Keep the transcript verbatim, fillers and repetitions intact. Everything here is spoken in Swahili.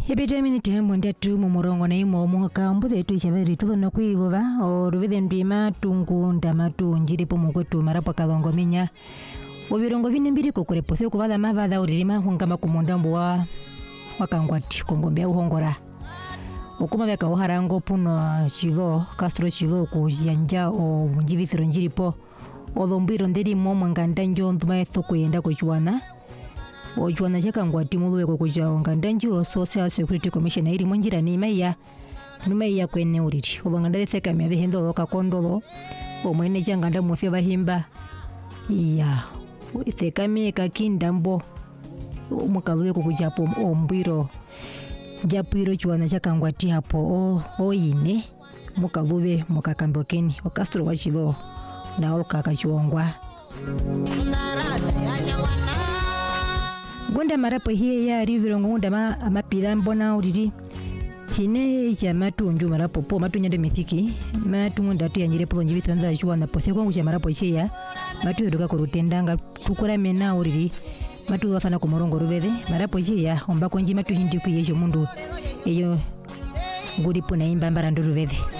Yepita minute mwende tu mumurongo na imo muka mbuthe tu chaveri tu no kwiluva o ruvithe ndima tungu ndamatu njiri po mukwetu marapo kalongo minya obirongo bine mbiri kokore pothe kuvala mavada uririma hungama kumondambo wa wakangwati kongombea uhongora okuma beka uharango puno chilo Castro chilo kujanja o njivithiro njiripo olombiro nderi momo ngandanjo nduma ethoko yenda kochwana ojuana chaka ngwati muluwe kokuja ngandanji o Social Security Commission iri monjira ni meya numeya kwene uriti olonganda theka mebe hendo loka kondolo omwene changanda mufye bahimba iya theka meka kindambo mukaluwe kokuja po ombiro japiro juana chaka ngwati hapo o oine mukaluwe mukakambokeni o Castro wachilo na olka kachuongwa gonda marapo hiye ya rivirongo ngunda ma amapira mbona uriri hine ya matunju marapo po matunya de mithiki matungunda tu yanyire po njibi tanza chwa na pothe kwangu cha marapo hiya matu yodoka kurutendanga tukura mena uriri matu wafana ku morongo rubere marapo hiya omba konji matu hindi ku yejo mundu eyo ngudi po na imba mbara ndurubere